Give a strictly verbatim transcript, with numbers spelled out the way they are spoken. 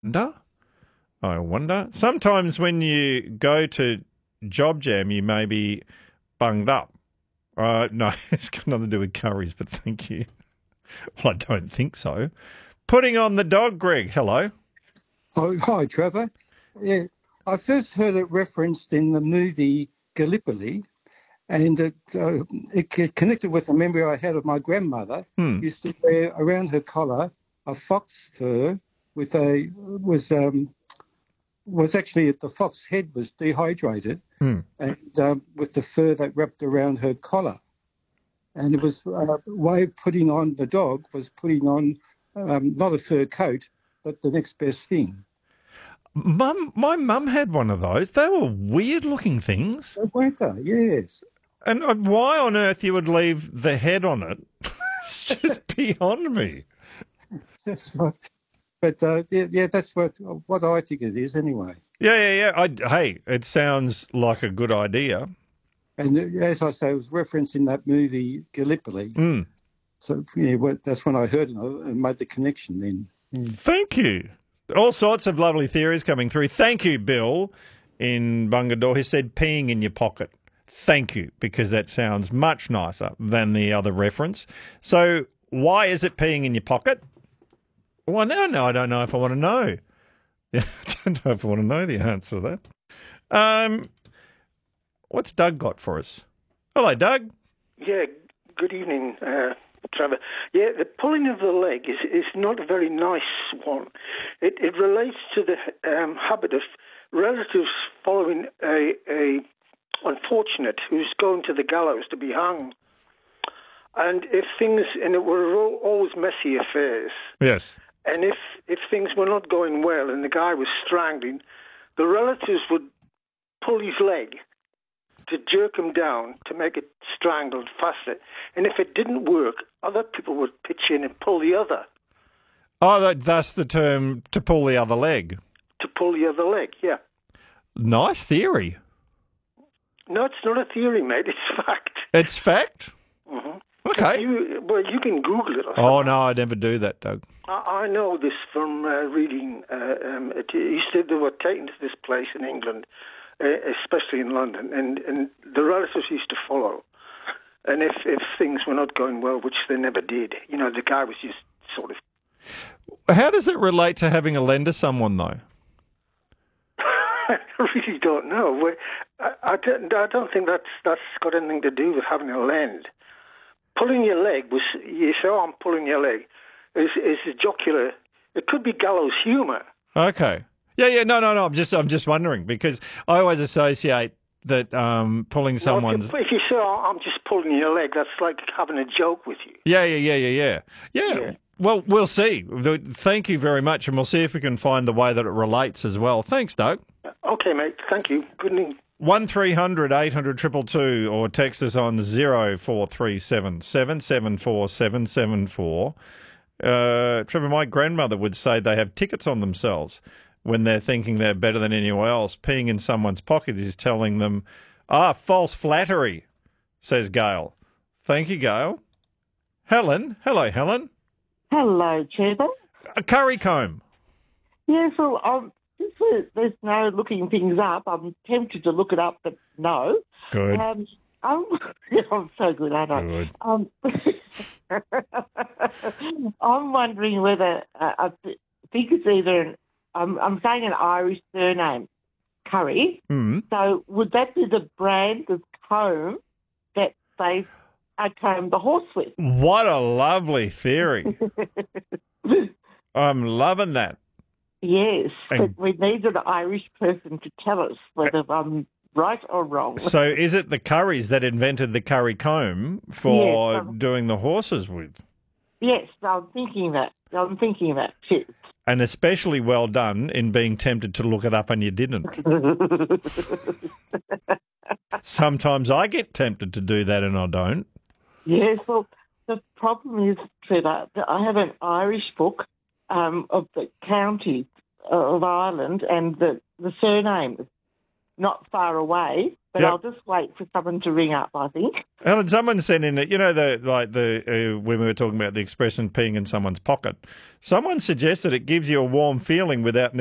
wonder. I wonder. Sometimes when you go to Job Jam, you may be bunged up. Uh, no, it's got nothing to do with curries, but thank you. Well, I don't think so. Putting on the dog, Greg. Hello. Oh, hi, Trevor. Yeah, I first heard it referenced in the movie Gallipoli, and it, uh, it connected with a memory I had of my grandmother. Hmm. Used to wear around her collar a fox fur with a was um, was actually the fox head was dehydrated, Hmm. and um, with the fur that wrapped around her collar, and it was a way of putting on the dog was putting on um, not a fur coat, but the next best thing. Mum, my mum had one of those. They were weird-looking things. Weren't they? Yes. And uh, why on earth you would leave the head on it? It's just beyond me. That's right. But uh, yeah, yeah, that's what what I think it is anyway. Yeah, yeah, yeah. I, hey, it sounds like a good idea. And as I say, it was referenced in that movie Gallipoli. Mm. So yeah, well, that's when I heard it and made the connection then. Yeah. Thank you. All sorts of lovely theories coming through. Thank you, Bill, in Bungadore, who said peeing in your pocket. Thank you, because that sounds much nicer than the other reference. So why is it peeing in your pocket? Well, no, no, I don't know if I want to know. I don't know if I want to know the answer to that. Um, what's Doug got for us? Hello, Doug. Yeah, good evening, uh, Trevor. Yeah, the pulling of the leg is, is not a very nice one. It, it relates to the um, habit of relatives following a, a unfortunate who's going to the gallows to be hung. And if things, and it were all, always messy affairs. Yes. And if, if things were not going well and the guy was strangling, the relatives would pull his leg to jerk him down to make it strangled faster. And if it didn't work, other people would pitch in and pull the other. Oh, that, that's the term, to pull the other leg. To pull the other leg, yeah. Nice theory. No, it's not a theory, mate. It's fact. It's fact? Mm-hmm. Okay. You, well, you can Google it or something. Oh, no, I never do that, Doug. I, I know this from uh, reading. Uh, um, it, he said they were taken to this place in England, uh, especially in London, and, and the relatives used to follow. And if, if things were not going well, which they never did, you know, the guy was just sort of... How does it relate to having a lend to someone, though? I really don't know. I, I, don't, I don't think that's that's got anything to do with having a lend. Pulling your leg was, you say, oh, I'm pulling your leg, is, is a jocular, it could be gallows humour. Okay. Yeah, yeah, no, no, no, I'm just I'm just wondering, because I always associate that um, pulling someone's... Well, if, you, if you say, oh, I'm just pulling your leg, that's like having a joke with you. Yeah, yeah, yeah, yeah, yeah. Yeah, yeah. Well, we'll see. Thank you very much, and we'll see if we can find the way that it relates as well. Thanks, Doug. Okay, mate. Thank you. Good evening. one three hundred eight hundred two two two or text us on zero four three seven seven seven four seven seven four. Uh, Trevor, my grandmother would say they have tickets on themselves when they're thinking they're better than anyone else. Peeing in someone's pocket is telling them, ah, false flattery, says Gail. Thank you, Gail. Helen. Hello, Helen. Hello, Trevor. A curry comb. Yeah, so um, there's no looking things up. I'm tempted to look it up, but no. Good. Um, I'm, I'm so good, aren't I? Good. Um, I'm wondering whether uh, I think it's either an, I'm, I'm saying an Irish surname, Curry. Mm. So would that be the brand of comb that they uh, comb the horse with? What a lovely theory. I'm loving that. Yes, And- but we need an Irish person to tell us whether I'm right or wrong. So is it the Currys that invented the curry comb for Yes, um, doing the horses with? Yes, I'm thinking that. I'm thinking that too. And especially well done in being tempted to look it up and you didn't. Sometimes I get tempted to do that and I don't. Yes, well, the problem is, Trevor, that I have an Irish book um, of the county of Ireland and the, the surname not far away, but Yep. I'll just wait for someone to ring up, I think. Alan, someone sent in, you know, the like the uh, when we were talking about the expression peeing in someone's pocket, someone suggested it gives you a warm feeling without